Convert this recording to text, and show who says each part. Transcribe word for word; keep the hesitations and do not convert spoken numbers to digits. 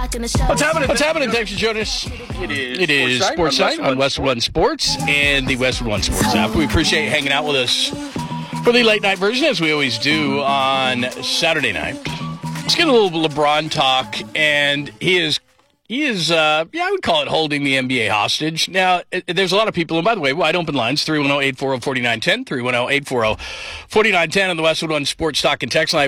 Speaker 1: What's happening? What's happening? Thanks for joining us.
Speaker 2: It is.
Speaker 1: It is Sports Night on Westwood One Sports and the Westwood One Sports app. We appreciate you hanging out with us for the late night version, as we always do on Saturday night. Let's get a little LeBron talk, and he is, he is, uh, yeah, I would call it holding the N B A hostage. Now, it, there's a lot of people, and by the way, wide open lines, three one zero, eight four zero, four nine one zero, three one zero, eight four zero, four nine one zero on the Westwood One Sports Talk and Text line.